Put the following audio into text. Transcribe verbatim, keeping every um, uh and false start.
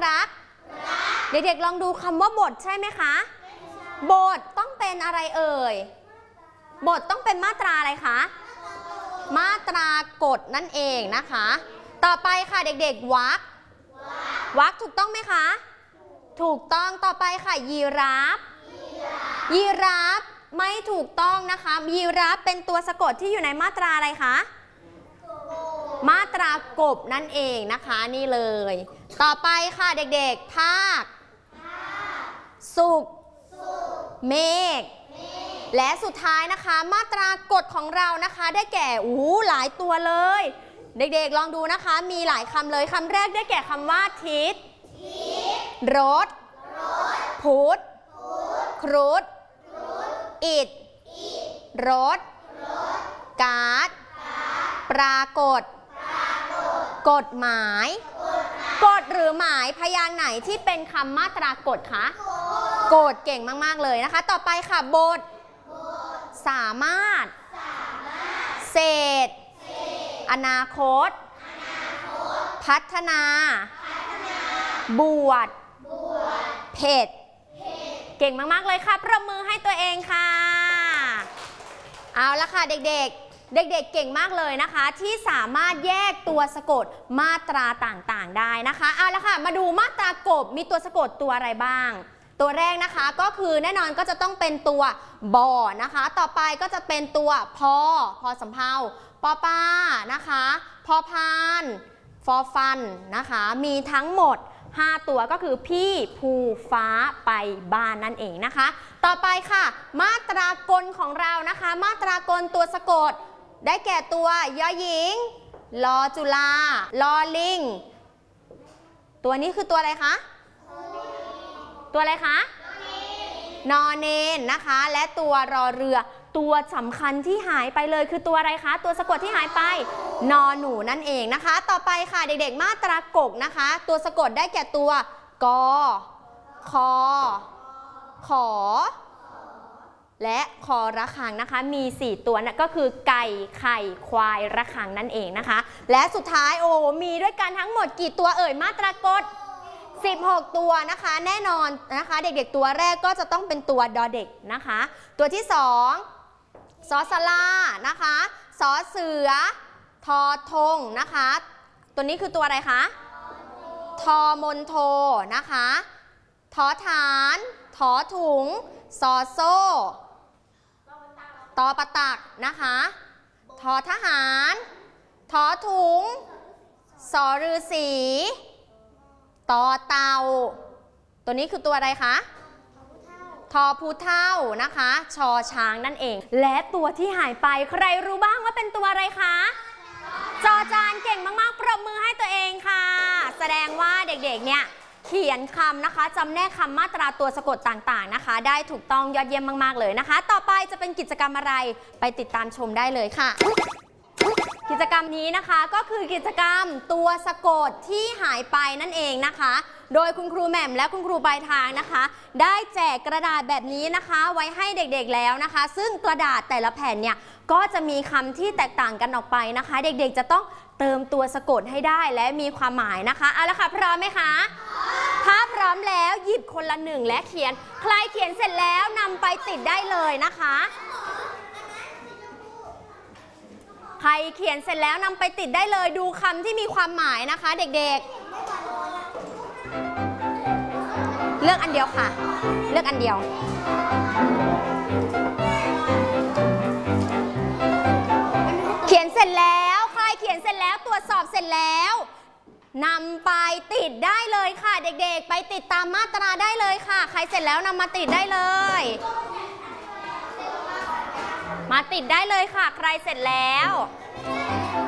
รักเด็กๆลองดูคำว่าบทใช่ไหมคะบทต้องเป็นอะไรเอ่ยบทต้องเป็นมาตราอะไรคะมาตรากฎนั่นเองนะคะต่อไปค่ะเด็กๆวรรควรรคถูกต้องไหมคะถูกต้องต่อไปค่ะยีราฟยีราฟไม่ถูกต้องนะคะยีราฟเป็นตัวสะกดที่อยู่ในมาตราอะไรคะมาตรากบนั่นเองนะคะนี่เลยต่อไปค่ะเด็กๆภาคสุขเมฆและสุดท้ายนะคะมาตรากฎของเรานะคะได้แก่อู้หลายตัวเลยเด็กๆลองดูนะคะมีหลายคำเลยคำแรกได้แก่คำว่าทิศรถพุทธครุฑอิฐรถการ์ดปรากฏกฎหมายกฎหรือหมายพยางค์ไหนที่เป็นคำมาตรากฎคะกฎเก่งมากๆเลยนะคะต่อไปค่ะบทสามารถเศษอนาคตพัฒนาบวชเพชรเก่งมากๆเลยค่ะปรบมือให้ตัวเองค่ะเอาละค่ะเด็กๆเด็กๆเก่งมากเลยนะคะที่สามารถแยกตัวสะกดมาตราต่างๆได้นะคะเอาละค่ะมาดูมาตรากบมีตัวสะกดตัวอะไรบ้างตัวแรกนะคะก็คือแน่นอนก็จะต้องเป็นตัวบอนะคะต่อไปก็จะเป็นตัวพอพอสำเภาปอป้านะคะพอพานฟอฟันนะคะมีทั้งหมดห้าตัวก็คือพี่ภูฟ้าไปบ้านนั่นเองนะคะต่อไปค่ะมาตรากลของเรานะคะมาตรากลตัวสะกดได้แก่ตัวยอหญิงลอจุฬาลอลิงตัวนี้คือตัวอะไรคะตัวอะไรคะนอเนนนะคะและตัวรอเรือตัวสำคัญที่หายไปเลยคือตัวอะไรคะตัวสะกดที่หายไปนอหนูนั่นเองนะคะต่อไปค่ะเด็กๆมาตรากกนะคะตัวสะกดได้แก่ตัวกอคอขอและคอระฆังนะคะมีสี่ตัวนั่นก็คือไก่ไข่ควายระฆังนั่นเองนะคะและสุดท้ายโอ้มีด้วยกันทั้งหมดกี่ตัวเอ่ยมาตรากฎสิบหกตัวนะคะแน่นอนนะคะเด็กๆตัวแรกก็จะต้องเป็นตัวดอเด็กนะคะตัวที่สองสอสลานะคะสอเสือทอทงนะคะตัวนี้คือตัวอะไรคะทอมนโทนะคะทอฐานทอถุงซอโซ่ตอปะตักนะคะทอทหารทอถุงสอฤาษีตอเตาตัวนี้คือตัวอะไรคะทอพูเท่านะคะชอช้างนั่นเองและตัวที่หายไปใครรู้บ้างว่าเป็นตัวอะไรคะจอจานเก่งมากๆปรบมือให้ตัวเองค่ะแสดงว่าเด็กๆเนี่ยเขียนคำนะคะจำแนกคำมาตราตัวสะกดต่างๆนะคะได้ถูกต้องยอดเยี่ยมมากๆเลยนะคะต่อไปจะเป็นกิจกรรมอะไรไปติดตามชมได้เลยค่ะกิจกรรมนี้นะคะก็คือกิจกรรมตัวสะกดที่หายไปนั่นเองนะคะโดยคุณครูแหม่มและคุณครูปลายทางนะคะได้แจกกระดาษแบบนี้นะคะไว้ให้เด็กๆแล้วนะคะซึ่งกระดาษแต่ละแผ่นเนี่ยก็จะมีคำที่แตกต่างกันออกไปนะคะเด็กๆจะต้องเติมตัวสะกดให้ได้และมีความหมายนะคะเอาละค่ะพร้อมไหมคะถ้าพร้อมแล้วหยิบคนละหนึ่งและเขียนใครเขียนเสร็จแล้วนำไปติดได้เลยนะคะใครเขียนเสร็จแล้วนำไปติดได้เลยดูคำที่มีความหมายนะคะเด็กๆเลือกอันเดียวค่ะเลือกอันเดียวเขียนเสร็จแล้วใครเขียนเสร็จแล้วตรวจสอบเสร็จแล้วนำไปติดได้เลยค่ะเด็กๆไปติดตามมาตราได้เลยค่ะใครเสร็จแล้วนำมาติดได้เลยมาติดได้เลยค่ะใครเสร็จแล้ว